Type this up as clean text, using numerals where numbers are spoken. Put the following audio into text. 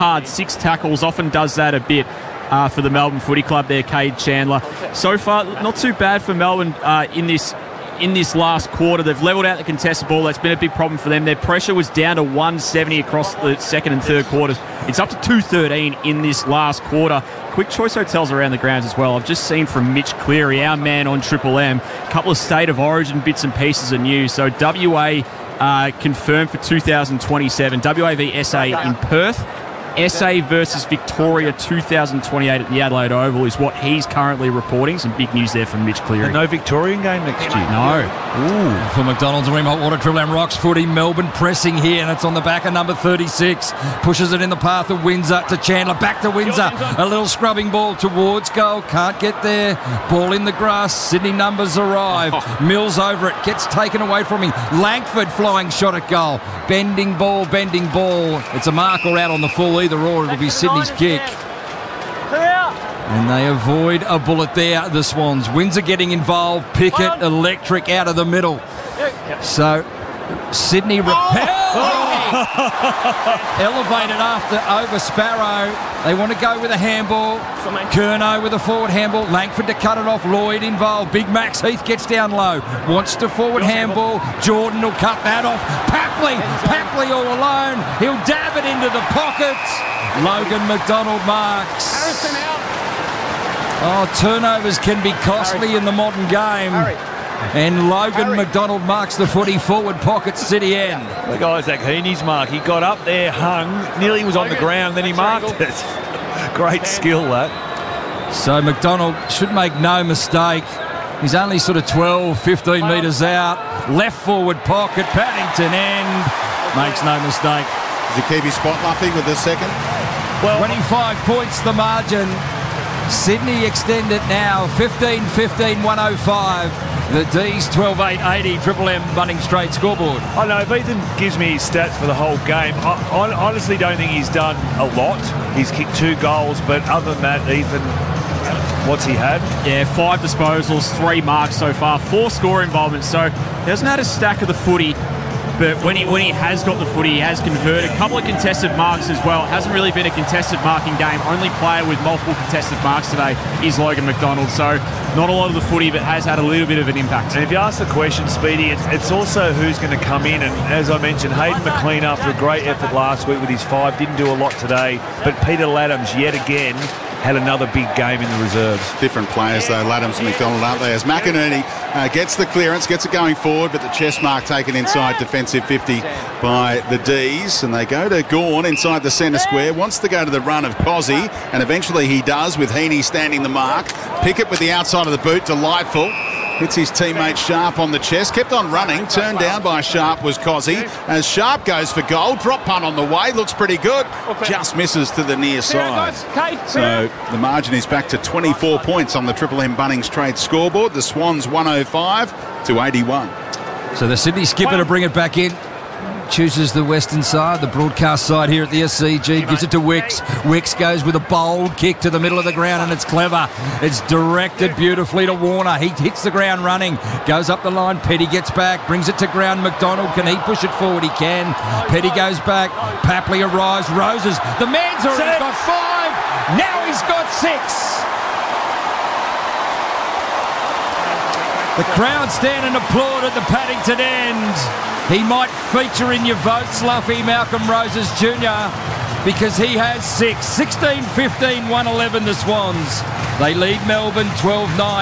hard, 6 tackles, often does that a bit for the Melbourne Footy Club there, Cade Chandler. So far, not too bad for Melbourne in this last quarter. They've levelled out the contested ball. That's been a big problem for them. Their pressure was down to 170 across the second and third quarters. It's up to 213 in this last quarter. Quick choice hotels around the grounds as well. I've just seen from Mitch Cleary, our man on Triple M, a couple of State of Origin bits and pieces of news. So WA confirmed for 2027. WA v SA in Perth. SA versus Victoria 2028 at the Adelaide Oval is what he's currently reporting. Some big news there from Mitch Cleary. And no Victorian game next year. No. Ooh. For McDonald's and Remote Water, Triple M Rocks footy. Melbourne pressing here, and it's on the back of number 36. Pushes it in the path of Windsor to Chandler. Back to Windsor. A little scrubbing ball towards goal. Can't get there. Ball in the grass. Sydney numbers arrive. Mills over it. Gets taken away from him. Langford flying shot at goal. Bending ball. It's a marker out on the full. Either or, it'll be Sydney's kick. And they avoid a bullet there, the Swans. Windsor getting involved. Pickett, Electric out of the middle. So, Sydney elevated over Sparrow. They want to go with a handball. Curnow with a forward handball. Langford to cut it off. Lloyd involved. Big Max Heath gets down low. Wants to forward handball. Jordan will cut that off. Papley all alone. He'll dab it into the pockets. Logan McDonald marks. Oh, turnovers can be costly in the modern game. And Logan McDonald marks the footy forward pocket, City end. Look, Isaac Heaney's mark. He got up there, hung, nearly was on the ground, then he marked it. Great skill, that. So McDonald should make no mistake. He's only sort of 12, 15 metres out. Left forward pocket, Paddington end. Makes no mistake. Does he keep his spot, Luffy, with the second? Well, 25 points the margin. Sydney extend it now, 15-15, 105. The D's 12-8-80, Triple M Bunnings Straight scoreboard. I know, if Ethan gives me his stats for the whole game, I honestly don't think he's done a lot. He's kicked 2 goals, but other than that, Ethan, what's he had? Yeah, 5 disposals, 3 marks so far, 4 score involvements. So he hasn't had a stack of the footy, but when he has got the footy, he has converted. A couple of contested marks as well. It hasn't really been a contested marking game. Only player with multiple contested marks today is Logan McDonald. So not a lot of the footy, but has had a little bit of an impact. And if you ask the question, Speedy, it's also who's going to come in. And as I mentioned, Hayden McLean, after a great effort last week with his 5, didn't do a lot today. But Peter Laddams, yet again, had another big game in the reserves. Different players, though, Laddams and McDonald, aren't they? As McInerney gets the clearance, gets it going forward, but the chest mark taken inside defensive 50 by the D's. And they go to Gawn inside the centre square. Wants to go to the run of Cozzy, and eventually he does, with Heaney standing the mark. Pickett with the outside of the boot, delightful. Hits his teammate Sharp on the chest. Kept on running. Turned down by Sharp was Cozzy. As Sharp goes for goal. Drop punt on the way. Looks pretty good. Just misses to the near side. So the margin is back to 24 points on the Triple M Bunnings Trade scoreboard. The Swans 105-81. So the Sydney skipper to bring it back in. Chooses the western side, the broadcast side here at the SCG, gives it to Wicks. Wicks goes with a bold kick to the middle of the ground, and it's clever. It's directed beautifully to Warner. He hits the ground running, goes up the line. Petty gets back, brings it to ground. McDonald, can he push it forward? He can. Petty goes back. Papley arrives. Roses. The man's already got 5. Now he's got 6. The crowd stand and applaud at the Paddington end. He might feature in your votes, Luffy, Malcolm Roses Jr., because he has 6. 16-15, 111 the Swans. They lead Melbourne 12-9.